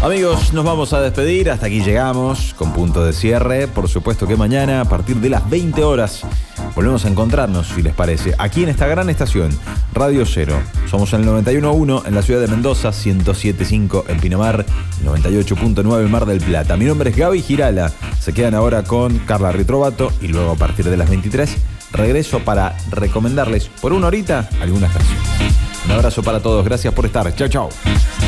Amigos, nos vamos a despedir. Hasta aquí llegamos con punto de cierre. Por supuesto que mañana, a partir de las 20 horas, volvemos a encontrarnos, si les parece, aquí en esta gran estación, Radio Cero. Somos en el 91.1 en la ciudad de Mendoza, 107.5 en Pinamar, 98.9 en Mar del Plata. Mi nombre es Gaby Girala. Se quedan ahora con Carla Ritrovato y luego a partir de las 23 regreso para recomendarles por una horita algunas canciones. Un abrazo para todos. Gracias por estar. Chau, chau.